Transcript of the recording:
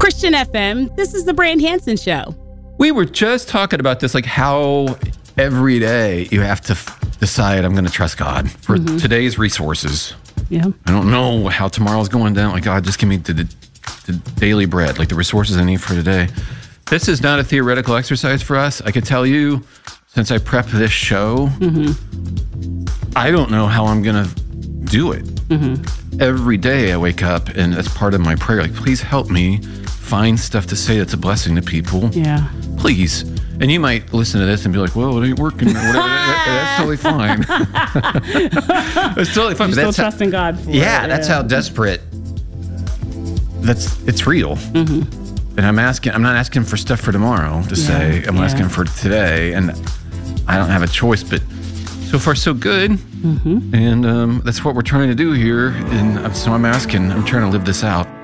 Christian FM, this is the Brand Hansen Show. We were just talking about this, like how every day you have to decide, I'm going to trust God for today's resources. Yeah. I don't know how tomorrow's going down. Like, God, just give me the daily bread, like the resources I need for today. This is not a theoretical exercise for us. I could tell you, since I prepped this show, I don't know how I'm going to do it. Every day I wake up, and that's part of my prayer. Like, please help me find stuff to say that's a blessing to people. Yeah. Please. And you might listen to this and be like, well, it ain't working. Or whatever. That's totally fine. It's totally fine. You're still trusting God for it. That's how desperate. It's real. And I'm not asking for stuff for tomorrow to say. I'm asking for today. And I don't have a choice, but so far so good. And that's what we're trying to do here. And so I'm trying to live this out.